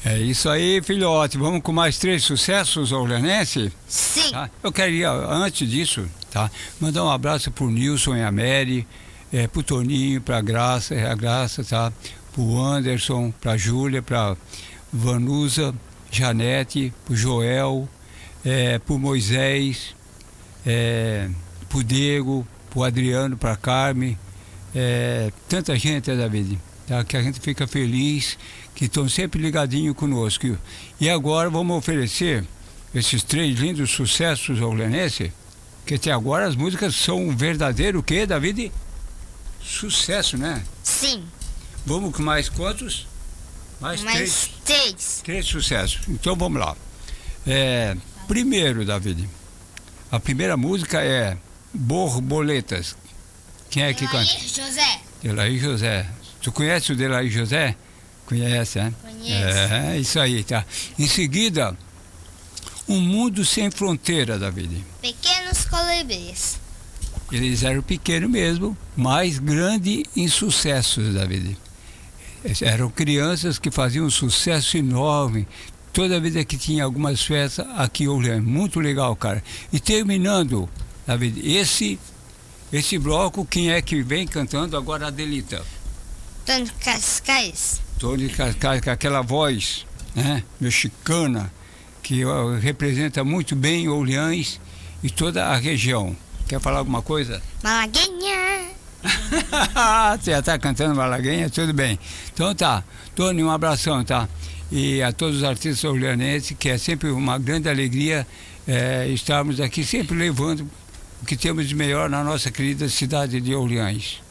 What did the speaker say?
É isso aí, filhote. Vamos com mais 3 sucessos orleanense? Sim. Tá? Eu queria, antes disso, tá, mandar um abraço pro Nilson e a Mary, pro Toninho, pra Graça, a Graça, tá? Pro Anderson, pra Júlia, pra Vanusa, Janete, pro Joel, pro Moisés, pro Diego, pro Adriano, pra Carmen, tanta gente, David, tá? Que a gente fica feliz, que estão sempre ligadinhos conosco. E agora vamos oferecer esses 3 lindos sucessos orleanenses, que até agora as músicas são um verdadeiro, o quê, David? Sucesso, né? Sim. Vamos com mais quantos? Mais 3. 3 sucessos. Então vamos lá. Primeiro, David, a primeira música é Borboletas. Quem é que canta? José. Delaí José. Tu conhece o Delaí José? Conhece, né? Conheço. Isso aí, tá. Em seguida, Um Mundo Sem Fronteira, David. Pequenos colibris. Eles eram pequenos mesmo, mas grande em sucessos, David. Eram crianças que faziam um sucesso enorme. Toda vez que tinha algumas festas aqui em Orleans. Muito legal, cara. E terminando, David, esse bloco, quem é que vem cantando agora? Adelita. Tony Cascais. Tony Cascais, com aquela voz, né, mexicana, que representa muito bem Orleans e toda a região. Quer falar alguma coisa? Malaguinha. Você já está cantando Malaguinha? Tudo bem. Então tá. Tony, um abração, tá? E a todos os artistas orleanenses, que é sempre uma grande alegria estarmos aqui, sempre levando o que temos de melhor na nossa querida cidade de Orleans.